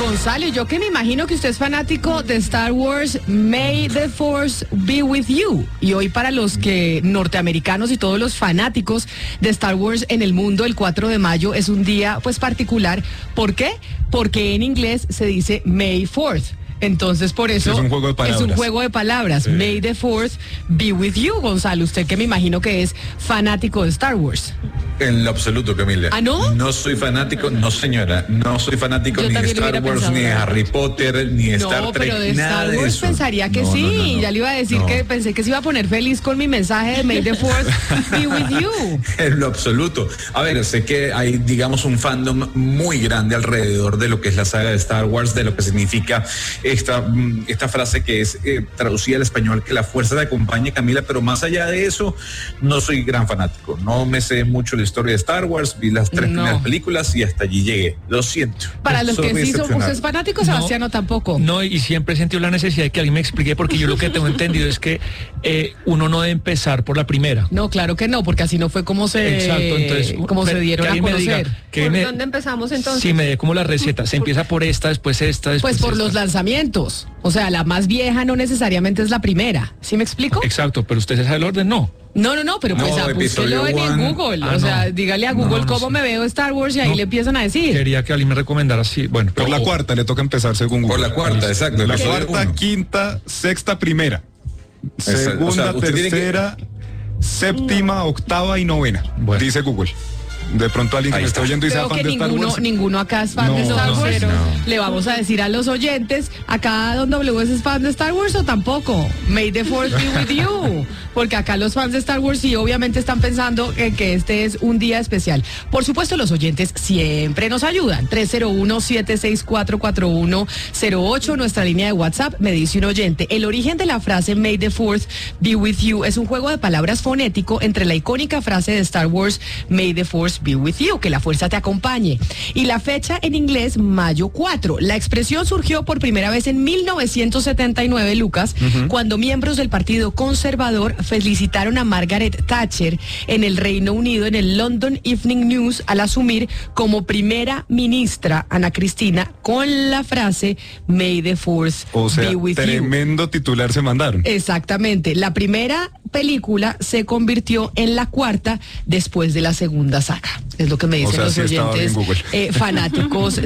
Gonzalo, yo que me imagino que usted es fanático de Star Wars, May the Force be with you. Y hoy para los que norteamericanos y todos los fanáticos de Star Wars en el mundo, el 4 de mayo es un día pues particular. ¿Por qué? Porque en inglés se dice May 4th. Entonces, por eso es un juego de palabras. Es un juego de palabras. Sí. May the Fourth be with you, Gonzalo. Usted que me imagino que es fanático de Star Wars. En lo absoluto, Camila. ¿Ah, no? No soy fanático, no señora. No soy fanático ni de Star Wars, ni de Harry Potter, ni de Star Trek. No, pero de nada Star Wars de pensaría que sí. No. Ya le iba a decir que pensé que se iba a poner feliz con mi mensaje de May the Fourth be with you. En lo absoluto. A ver, sé que hay, digamos, un fandom muy grande alrededor de lo que es la saga de Star Wars, de lo que significa esta frase que es traducida al español, que la fuerza te acompañe, Camila, pero más allá de eso, no soy gran fanático. No me sé mucho la historia de Star Wars, vi las 3 primeras películas y hasta allí llegué. Lo siento. Para los que sí son ustedes fanáticos, Sebastiano tampoco. No, y siempre he sentido la necesidad de que alguien me explique, porque yo lo que tengo entendido es que uno no debe empezar por la primera. No, claro que no, porque así no fue como se, exacto, entonces, como se dieron a conocer. ¿Por dónde empezamos entonces? Sí, me dé como la receta. Se empieza por esta, después esta, después pues por esta. los lanzamientos. O sea, la más vieja no necesariamente es la primera. ¿Sí me explico? Exacto, pero usted sabe el orden, no. No, pero pues búsquelo en Google. O sea, dígale a Google cómo me veo Star Wars y ahí le empiezan a decir. Quería que alguien me recomendara así. Bueno, por la cuarta le toca empezar según Google. Por la cuarta, exacto. La cuarta, quinta, sexta, primera. Segunda, tercera, séptima, octava y novena. Bueno. Dice Google. De pronto alguien que me está oyendo y sea fan de Star Wars. Ninguno acá es fan de Star Wars. Le vamos a decir a los oyentes, ¿acá Don W es fan de Star Wars o tampoco? May the Force be with you. Porque acá los fans de Star Wars sí obviamente están pensando que este es un día especial. Por supuesto, los oyentes siempre nos ayudan. 301-764-4108, nuestra línea de WhatsApp. Me dice un oyente, el origen de la frase May the Fourth be with you es un juego de palabras fonético entre la icónica frase de Star Wars May the Force be with you, que la fuerza te acompañe, y la fecha en inglés mayo 4. La expresión surgió por primera vez en 1979, Lucas, cuando miembros del Partido Conservador felicitaron a Margaret Thatcher en el Reino Unido en el London Evening News al asumir como primera ministra Ana Cristina con la frase May the Fourth be with you. Tremendo titular se mandaron. Exactamente. La primera película se convirtió en la cuarta después de la segunda saga. Es lo que me dicen los oyentes fanáticos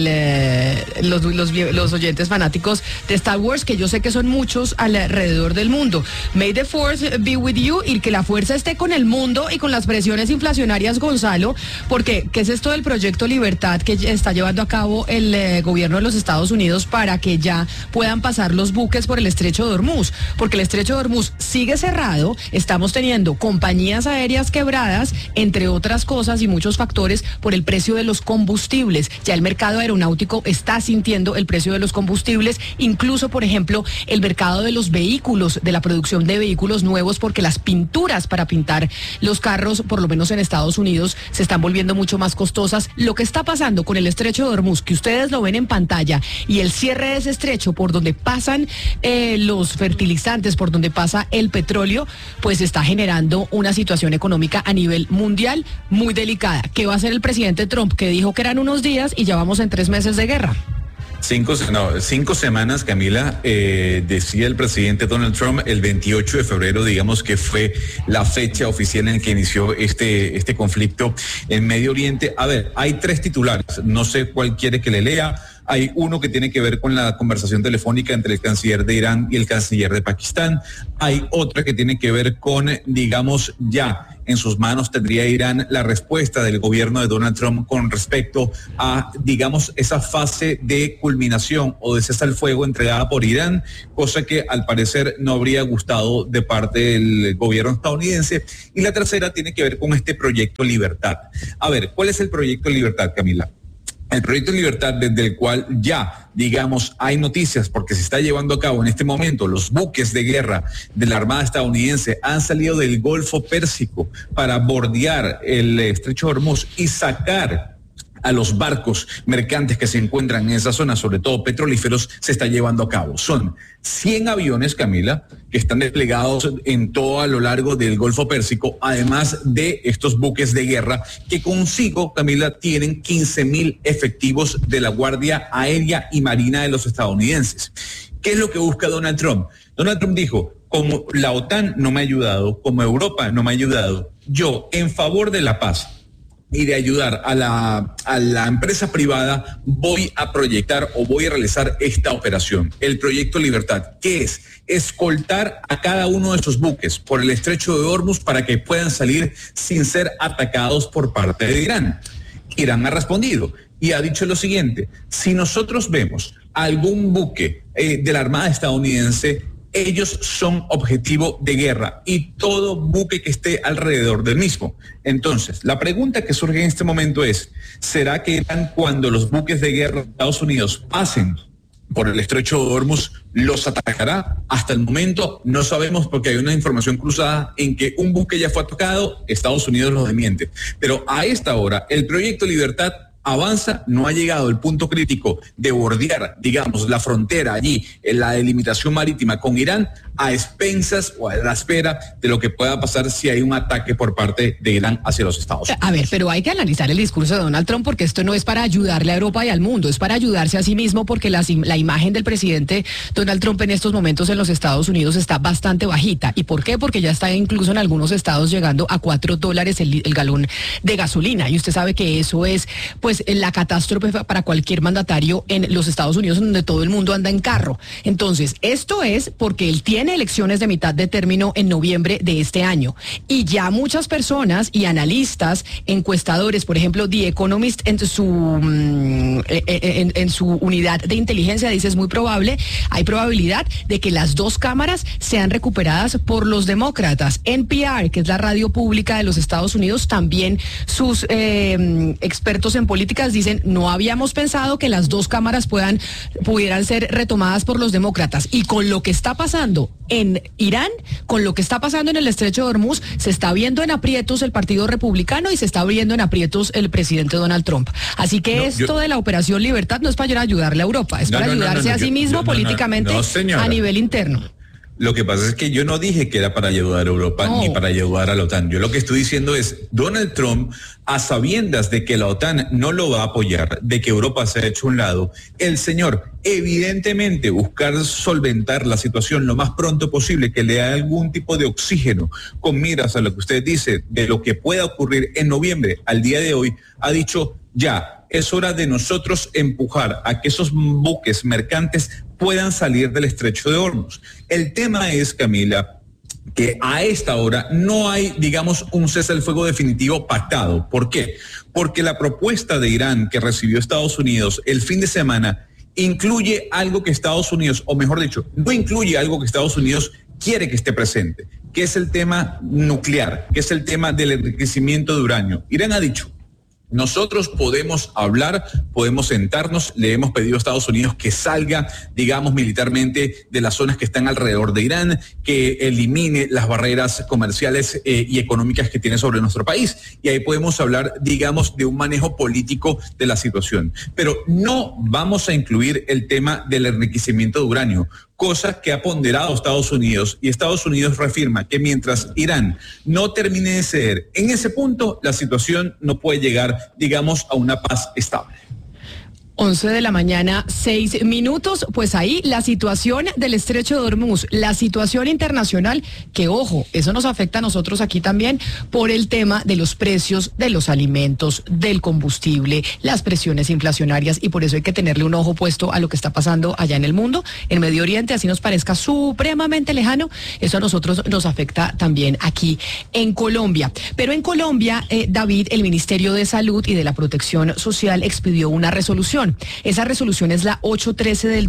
los oyentes fanáticos de Star Wars, que yo sé que son muchos alrededor del mundo. May the Force be with you, y que la fuerza esté con el mundo y con las presiones inflacionarias, Gonzalo, porque ¿qué es esto del proyecto Libertad que está llevando a cabo el gobierno de los Estados Unidos para que ya puedan pasar los buques por el estrecho de Hormuz? Porque el estrecho de Hormuz sigue cerrado, estamos teniendo compañías aéreas quebradas, entre otras cosas y muchos factores, por el precio de los combustibles. Ya el mercado aeronáutico está sintiendo el precio de los combustibles, incluso, por ejemplo, el mercado de los vehículos, de la producción de vehículos nuevos, porque las pinturas para pintar los carros, por lo menos en Estados Unidos, se están volviendo mucho más costosas. Lo que está pasando con el estrecho de Hormuz, que ustedes lo ven en pantalla, y el cierre de ese estrecho por donde pasan los fertilizantes, por donde pasa el petróleo, pues está generando una situación económica a nivel mundial muy delicada. ¿Qué va a hacer el presidente Trump, que dijo que eran unos días y ya vamos en 3 meses de guerra? 5 semanas, Camila, decía el presidente Donald Trump. El 28 de febrero, digamos que fue la fecha oficial en que inició este conflicto en Medio Oriente. A ver, hay 3 titulares, no sé cuál quiere que le lea. Hay uno que tiene que ver con la conversación telefónica entre el canciller de Irán y el canciller de Pakistán. Hay otra que tiene que ver con, digamos, ya en sus manos tendría Irán la respuesta del gobierno de Donald Trump con respecto a, digamos, esa fase de culminación o de cese al fuego entregada por Irán, cosa que al parecer no habría gustado de parte del gobierno estadounidense. Y la tercera tiene que ver con este proyecto Libertad. A ver, ¿cuál es el proyecto Libertad, Camila? El proyecto Libertad, desde el cual ya, digamos, hay noticias porque se está llevando a cabo en este momento. Los buques de guerra de la Armada estadounidense han salido del Golfo Pérsico para bordear el estrecho de Hormuz y sacar a los barcos mercantes que se encuentran en esa zona, sobre todo petrolíferos, se está llevando a cabo. Son 100 aviones, Camila, que están desplegados en todo a lo largo del Golfo Pérsico, además de estos buques de guerra que consigo, Camila, tienen 15,000 efectivos de la Guardia Aérea y Marina de los estadounidenses. ¿Qué es lo que busca Donald Trump? Donald Trump dijo, como la OTAN no me ha ayudado, como Europa no me ha ayudado, yo, en favor de la paz y de ayudar a la empresa privada, voy a proyectar o voy a realizar esta operación, el Proyecto Libertad, que es escoltar a cada uno de esos buques por el estrecho de Hormuz para que puedan salir sin ser atacados por parte de Irán. Irán ha respondido y ha dicho lo siguiente: si nosotros vemos algún buque de la Armada estadounidense, ellos son objetivo de guerra y todo buque que esté alrededor del mismo. Entonces, la pregunta que surge en este momento es, ¿será que Irán, cuando los buques de guerra de Estados Unidos pasen por el estrecho de Hormuz, los atacará? Hasta el momento no sabemos, porque hay una información cruzada en que un buque ya fue atacado, Estados Unidos lo desmiente. Pero a esta hora, el Proyecto Libertad avanza, no ha llegado el punto crítico de bordear, digamos, la frontera allí, en la delimitación marítima con Irán, a expensas o a la espera de lo que pueda pasar si hay un ataque por parte de Irán hacia los Estados Unidos. A ver, pero hay que analizar el discurso de Donald Trump, porque esto no es para ayudarle a Europa y al mundo, es para ayudarse a sí mismo, porque la imagen del presidente Donald Trump en estos momentos en los Estados Unidos está bastante bajita. ¿Y por qué? Porque ya está incluso en algunos estados llegando a $4 el galón de gasolina. Y usted sabe que eso es, pues, la catástrofe para cualquier mandatario en los Estados Unidos, donde todo el mundo anda en carro. Entonces, esto es porque él tiene elecciones de mitad de término en noviembre de este año. Y ya muchas personas y analistas, encuestadores, por ejemplo, The Economist en su unidad de inteligencia dice, es muy probable, hay probabilidad de que las dos cámaras sean recuperadas por los demócratas. NPR, que es la radio pública de los Estados Unidos, también sus expertos en políticas dicen, no habíamos pensado que las dos cámaras pudieran ser retomadas por los demócratas. Y con lo que está pasando en Irán, con lo que está pasando en el estrecho de Hormuz, se está viendo en aprietos el Partido Republicano y se está viendo en aprietos el presidente Donald Trump. Así que de la Operación Libertad no es para ayudarle a Europa, es para ayudarse a sí mismo políticamente a nivel interno. Lo que pasa es que yo no dije que era para ayudar a Europa ni para ayudar a la OTAN. Yo lo que estoy diciendo es, Donald Trump, a sabiendas de que la OTAN no lo va a apoyar, de que Europa se ha hecho a un lado, el señor evidentemente buscar solventar la situación lo más pronto posible, que le dé algún tipo de oxígeno con miras a lo que usted dice, de lo que pueda ocurrir en noviembre al día de hoy, ha dicho, ya, es hora de nosotros empujar a que esos buques mercantes puedan salir del estrecho de Hormuz. El tema es, Camila, que a esta hora no hay, digamos, un cese al fuego definitivo pactado. ¿Por qué? Porque la propuesta de Irán que recibió Estados Unidos el fin de semana incluye algo que Estados Unidos, o mejor dicho, no incluye algo que Estados Unidos quiere que esté presente, que es el tema nuclear, que es el tema del enriquecimiento de uranio. Irán ha dicho, nosotros podemos hablar, podemos sentarnos, le hemos pedido a Estados Unidos que salga, digamos, militarmente de las zonas que están alrededor de Irán, que elimine las barreras comerciales y económicas que tiene sobre nuestro país. Y ahí podemos hablar, digamos, de un manejo político de la situación. Pero no vamos a incluir el tema del enriquecimiento de uranio, cosa que ha ponderado Estados Unidos, y Estados Unidos reafirma que mientras Irán no termine de ceder en ese punto, la situación no puede llegar, digamos, a una paz estable. 11 de la mañana, 6 minutos, pues ahí la situación del estrecho de Hormuz, la situación internacional, que ojo, eso nos afecta a nosotros aquí también por el tema de los precios de los alimentos, del combustible, las presiones inflacionarias, y por eso hay que tenerle un ojo puesto a lo que está pasando allá en el mundo, en Medio Oriente, así nos parezca supremamente lejano, eso a nosotros nos afecta también aquí en Colombia. Pero en Colombia, David, el Ministerio de Salud y de la Protección Social expidió una resolución. Esa resolución es la 813 del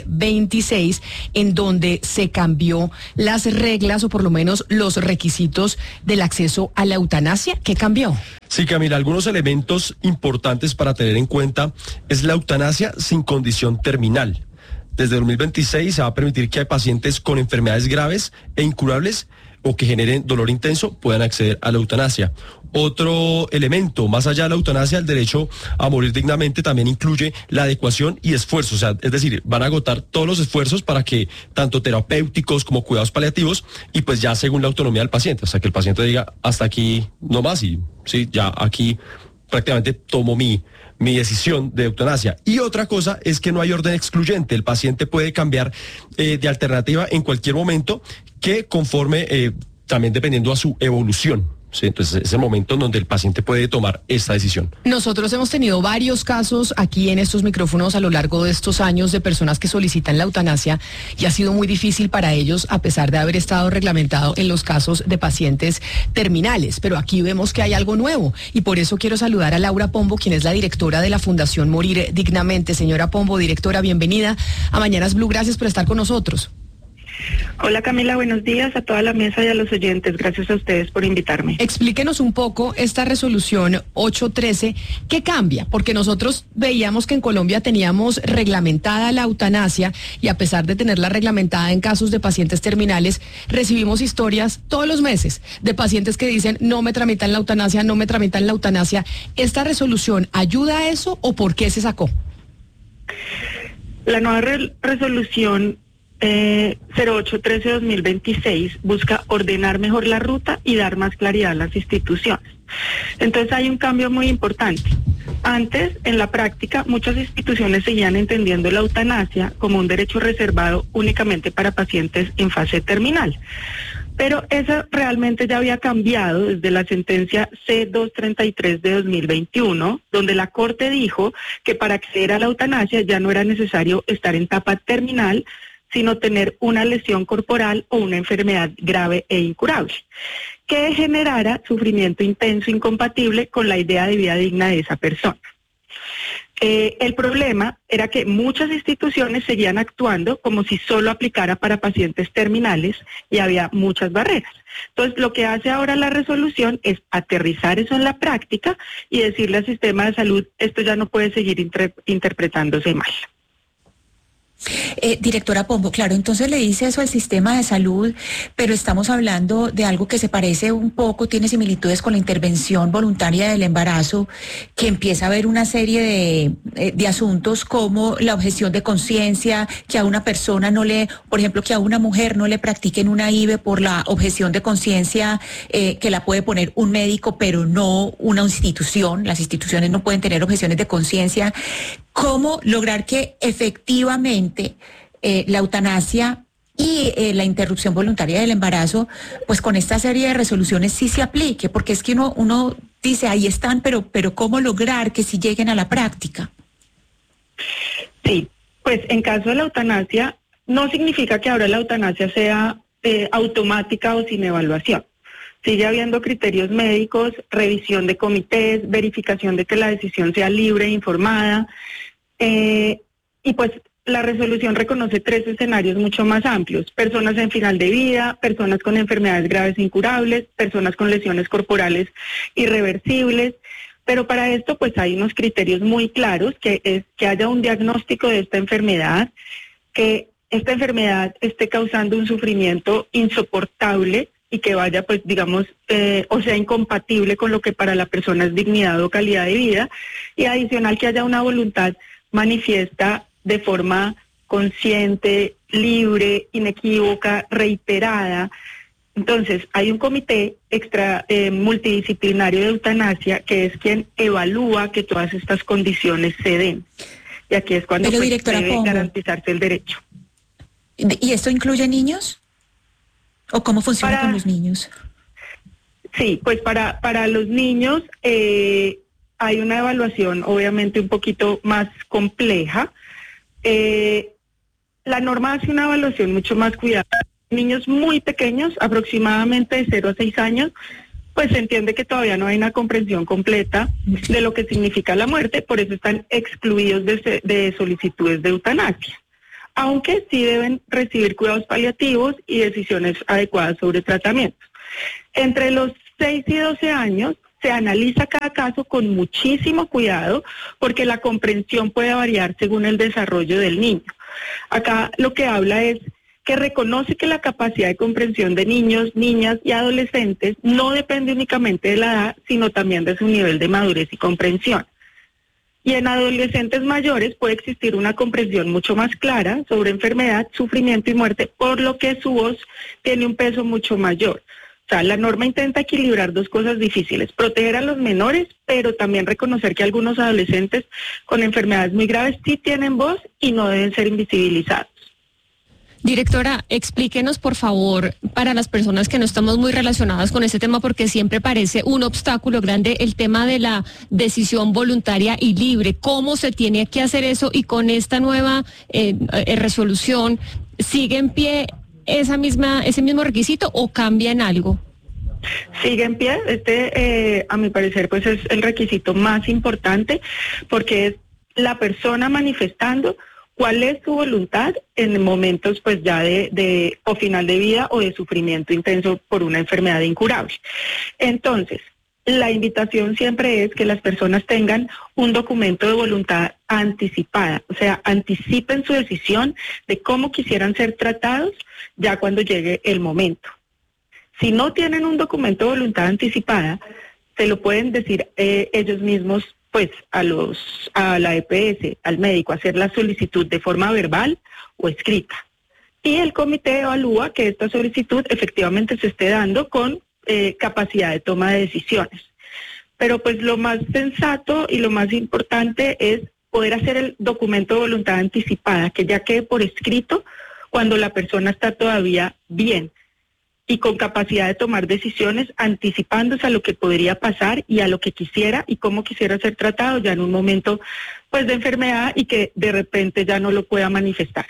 2026, en donde se cambió las reglas o por lo menos los requisitos del acceso a la eutanasia. ¿Qué cambió? Sí, Camila, algunos elementos importantes para tener en cuenta es la eutanasia sin condición terminal. Desde 2026 se va a permitir que hay pacientes con enfermedades graves e incurables o que generen dolor intenso puedan acceder a la eutanasia. Otro elemento, más allá de la eutanasia, el derecho a morir dignamente también incluye la adecuación y esfuerzo, o sea, es decir, van a agotar todos los esfuerzos para que tanto terapéuticos como cuidados paliativos, y pues ya según la autonomía del paciente, o sea, que el paciente diga hasta aquí no más, y sí, ya aquí prácticamente tomo mi decisión de eutanasia. Y otra cosa es que no hay orden excluyente, el paciente puede cambiar de alternativa en cualquier momento, que conforme también dependiendo a su evolución. Sí, entonces es el momento en donde el paciente puede tomar esta decisión. Nosotros hemos tenido varios casos aquí en estos micrófonos a lo largo de estos años de personas que solicitan la eutanasia, y ha sido muy difícil para ellos, a pesar de haber estado reglamentado en los casos de pacientes terminales. Pero aquí vemos que hay algo nuevo, y por eso quiero saludar a Laura Pombo, quien es la directora de la Fundación Morir Dignamente. Señora Pombo, directora, bienvenida a Mañanas Blue. Gracias por estar con nosotros. Hola Camila, buenos días a toda la mesa y a los oyentes. Gracias a ustedes por invitarme. Explíquenos un poco esta resolución 813, ¿qué cambia? Porque nosotros veíamos que en Colombia teníamos reglamentada la eutanasia, y a pesar de tenerla reglamentada en casos de pacientes terminales, recibimos historias todos los meses de pacientes que dicen no me tramitan la eutanasia, no me tramitan la eutanasia. ¿Esta resolución ayuda a eso o por qué se sacó? La nueva resolución 0813-2026 busca ordenar mejor la ruta y dar más claridad a las instituciones. Entonces hay un cambio muy importante. Antes, en la práctica, muchas instituciones seguían entendiendo la eutanasia como un derecho reservado únicamente para pacientes en fase terminal. Pero eso realmente ya había cambiado desde la sentencia C233 de 2021, donde la Corte dijo que para acceder a la eutanasia ya no era necesario estar en etapa terminal, sino tener una lesión corporal o una enfermedad grave e incurable, que generara sufrimiento intenso incompatible con la idea de vida digna de esa persona. El problema era que muchas instituciones seguían actuando como si solo aplicara para pacientes terminales, y había muchas barreras. Entonces, lo que hace ahora la resolución es aterrizar eso en la práctica y decirle al sistema de salud, esto ya no puede seguir interpretándose mal. Directora Pombo, claro, entonces le dice eso al sistema de salud, pero estamos hablando de algo que se parece un poco, tiene similitudes con la intervención voluntaria del embarazo, que empieza a haber una serie de asuntos como la objeción de conciencia, que a una persona no le, por ejemplo, que a una mujer no le practiquen una IVE por la objeción de conciencia que la puede poner un médico, pero no una institución. Las instituciones no pueden tener objeciones de conciencia. ¿Cómo lograr que efectivamente la eutanasia y la interrupción voluntaria del embarazo, pues con esta serie de resoluciones sí se aplique? Porque es que uno dice, ahí están, pero ¿cómo lograr que sí lleguen a la práctica? Sí, pues en caso de la eutanasia, no significa que ahora la eutanasia sea automática o sin evaluación. Sigue habiendo criterios médicos, revisión de comités, verificación de que la decisión sea libre e informada. Y pues la resolución reconoce 3 escenarios mucho más amplios: personas en final de vida, personas con enfermedades graves e incurables, personas con lesiones corporales irreversibles. Pero para esto pues hay unos criterios muy claros, que es que haya un diagnóstico de esta enfermedad, que esta enfermedad esté causando un sufrimiento insoportable y que vaya, pues digamos, o sea, incompatible con lo que para la persona es dignidad o calidad de vida, y adicional que haya una voluntad manifiesta de forma consciente, libre, inequívoca, reiterada. Entonces, hay un comité multidisciplinario de eutanasia que es quien evalúa que todas estas condiciones se den. Y aquí es cuando pues, debe garantizarse el derecho. ¿Y esto incluye niños? ¿O cómo funciona con los niños? Sí, pues para los niños hay una evaluación obviamente un poquito más compleja. La norma hace una evaluación mucho más cuidada. Niños muy pequeños, aproximadamente de 0 a 6 años, pues se entiende que todavía no hay una comprensión completa de lo que significa la muerte, por eso están excluidos de solicitudes de eutanasia, aunque sí deben recibir cuidados paliativos y decisiones adecuadas sobre tratamientos. Entre los 6 y 12 años se analiza cada caso con muchísimo cuidado, porque la comprensión puede variar según el desarrollo del niño. Acá lo que habla es que reconoce que la capacidad de comprensión de niños, niñas y adolescentes no depende únicamente de la edad, sino también de su nivel de madurez y comprensión. Y en adolescentes mayores puede existir una comprensión mucho más clara sobre enfermedad, sufrimiento y muerte, por lo que su voz tiene un peso mucho mayor. O sea, la norma intenta equilibrar dos cosas difíciles: proteger a los menores, pero también reconocer que algunos adolescentes con enfermedades muy graves sí tienen voz y no deben ser invisibilizados. Directora, explíquenos por favor, para las personas que no estamos muy relacionadas con este tema, porque siempre parece un obstáculo grande el tema de la decisión voluntaria y libre. ¿Cómo se tiene que hacer eso? Y con esta nueva resolución, ¿sigue en pie ese mismo requisito o cambia en algo? Sigue en pie. A mi parecer, pues es el requisito más importante, porque es la persona manifestando cuál es su voluntad en momentos pues ya de o final de vida o de sufrimiento intenso por una enfermedad incurable. Entonces, la invitación siempre es que las personas tengan un documento de voluntad anticipada, o sea, anticipen su decisión de cómo quisieran ser tratados ya cuando llegue el momento. Si no tienen un documento de voluntad anticipada, se lo pueden decir ellos mismos, pues a la EPS, al médico, hacer la solicitud de forma verbal o escrita. Y el comité evalúa que esta solicitud efectivamente se esté dando con capacidad de toma de decisiones. Pero pues lo más sensato y lo más importante es poder hacer el documento de voluntad anticipada, que ya quede por escrito cuando la persona está todavía bien y con capacidad de tomar decisiones, anticipándose a lo que podría pasar y a lo que quisiera y cómo quisiera ser tratado ya en un momento pues de enfermedad y que de repente ya no lo pueda manifestar.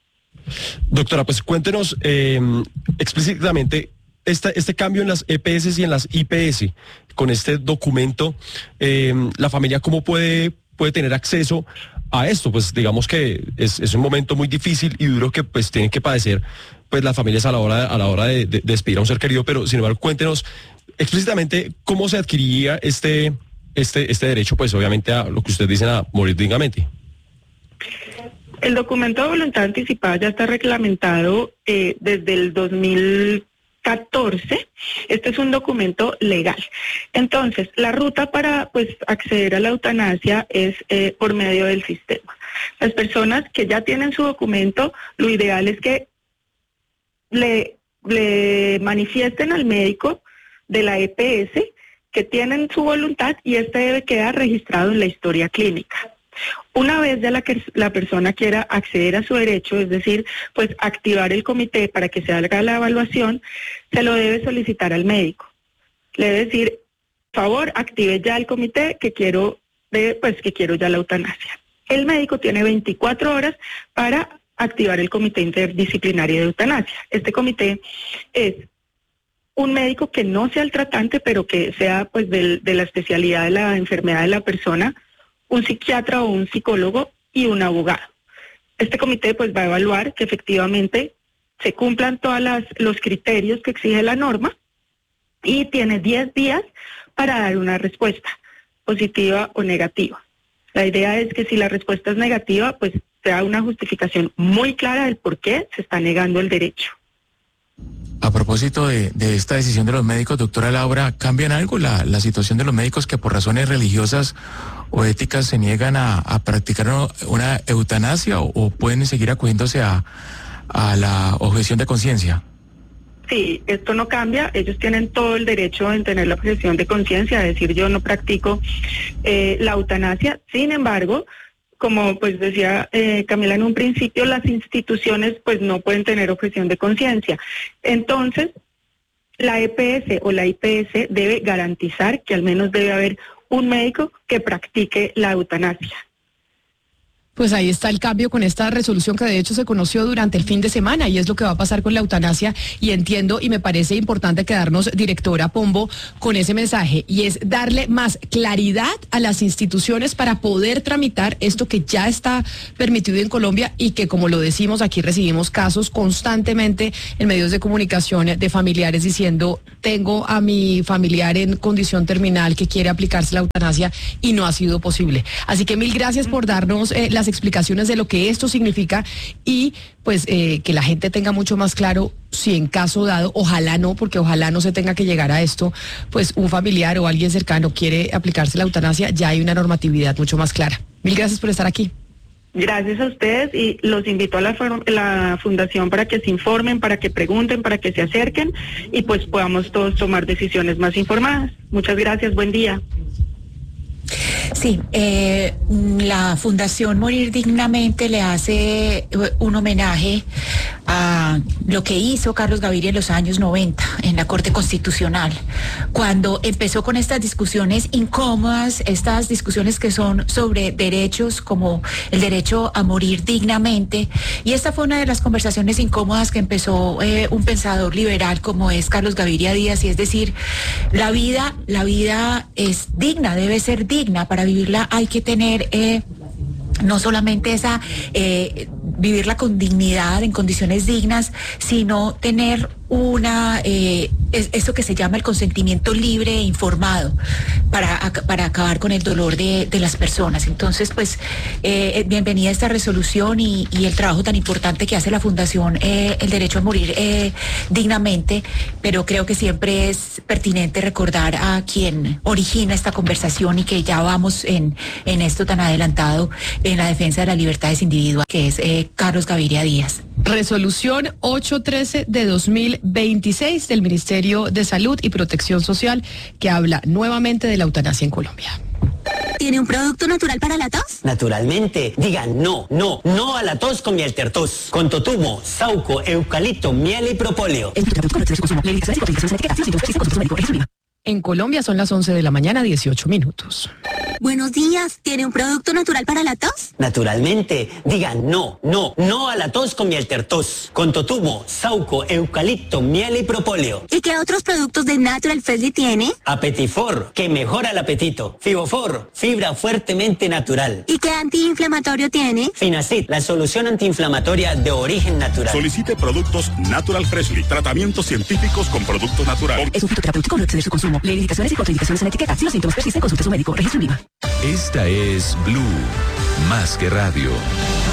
Doctora, pues cuéntenos explícitamente este cambio en las EPS y en las IPS, con este documento, la familia cómo puede tener acceso a esto. Pues digamos que es un momento muy difícil y duro que pues tienen que padecer pues las familias a la hora de despedir a un ser querido, pero sin embargo cuéntenos explícitamente cómo se adquiriría este derecho, pues obviamente a lo que ustedes dicen, a morir dignamente. El documento de voluntad anticipada ya está reglamentado desde el 2014. Este es un documento legal. Entonces, la ruta para pues acceder a la eutanasia es por medio del sistema. Las personas que ya tienen su documento, lo ideal es que le manifiesten al médico de la EPS que tienen su voluntad y este debe quedar registrado en la historia clínica. Una vez ya la persona quiera acceder a su derecho, es decir, pues activar el comité para que se haga la evaluación, se lo debe solicitar al médico. Le debe decir, por favor, active ya el comité que quiero ya la eutanasia. El médico tiene 24 horas para activar el comité interdisciplinario de eutanasia. Este comité es un médico que no sea el tratante, pero que sea pues de la especialidad de la enfermedad de la persona, un psiquiatra o un psicólogo y un abogado. Este comité pues va a evaluar que efectivamente se cumplan todos los criterios que exige la norma y tiene 10 días para dar una respuesta, positiva o negativa. La idea es que si la respuesta es negativa, pues se da una justificación muy clara del por qué se está negando el derecho. A propósito de esta decisión de los médicos, doctora Laura, ¿cambia en algo la situación de los médicos que por razones religiosas o éticas se niegan a practicar una eutanasia o pueden seguir acogiéndose a la objeción de conciencia? Sí, esto no cambia. Ellos tienen todo el derecho en tener la objeción de conciencia, de decir yo no practico la eutanasia. Sin embargo, como pues decía Camila en un principio, las instituciones pues no pueden tener objeción de conciencia. Entonces, la EPS o la IPS debe garantizar que al menos debe haber un médico que practique la eutanasia. Pues ahí está el cambio con esta resolución que de hecho se conoció durante el fin de semana y es lo que va a pasar con la eutanasia y entiendo y me parece importante quedarnos, directora Pombo, con ese mensaje y es darle más claridad a las instituciones para poder tramitar esto que ya está permitido en Colombia y que, como lo decimos, aquí recibimos casos constantemente en medios de comunicación de familiares diciendo tengo a mi familiar en condición terminal que quiere aplicarse la eutanasia y no ha sido posible. Así que mil gracias por darnos las explicaciones de lo que esto significa y pues que la gente tenga mucho más claro si en caso dado, ojalá no, porque ojalá no se tenga que llegar a esto, pues un familiar o alguien cercano quiere aplicarse la eutanasia, ya hay una normatividad mucho más clara. Mil gracias por estar aquí. Gracias a ustedes y los invito a la fundación para que se informen, para que pregunten, para que se acerquen y pues podamos todos tomar decisiones más informadas. Muchas gracias, buen día. Sí, la Fundación Morir Dignamente le hace un homenaje a lo que hizo Carlos Gaviria en los años 90 en la Corte Constitucional, cuando empezó con estas discusiones incómodas, estas discusiones que son sobre derechos como el derecho a morir dignamente, y esta fue una de las conversaciones incómodas que empezó un pensador liberal como es Carlos Gaviria Díaz, y es decir, la vida es digna, debe ser digna. Para vivirla hay que tener no solamente esa vivirla con dignidad, en condiciones dignas, sino tener eso que se llama el consentimiento libre e informado para acabar con el dolor de las personas. Entonces, pues, bienvenida esta resolución y el trabajo tan importante que hace la Fundación El Derecho a Morir Dignamente, pero creo que siempre es pertinente recordar a quien origina esta conversación y que ya vamos en esto tan adelantado en la defensa de las libertades individuales, que es Carlos Gaviria Díaz. Resolución 813 de 2026 del Ministerio de Salud y Protección Social, que habla nuevamente de la eutanasia en Colombia. ¿Tiene un producto natural para la tos? Naturalmente. Digan no a la tos con Mieltertos. Con totumo, sauco, eucalipto, miel y propóleo. En Colombia son las 11 de la mañana, 18 minutos. Buenos días. ¿Tiene un producto natural para la tos? Naturalmente. Digan no a la tos con Mieltertos. Con totumo, sauco, eucalipto, miel y propóleo. ¿Y qué otros productos de Natural Freshly tiene? Apetifor, que mejora el apetito. Fibofor, fibra fuertemente natural. ¿Y qué antiinflamatorio tiene? Finacid, la solución antiinflamatoria de origen natural. Solicite productos Natural Freshly. Tratamientos científicos con productos naturales. Es un fitoterapéutico, no exceder su consumo. Lee indicaciones y contraindicaciones en la etiqueta. Si los síntomas persisten, consulte a su médico. Registro INVIMA. Esta es Blue, más que radio.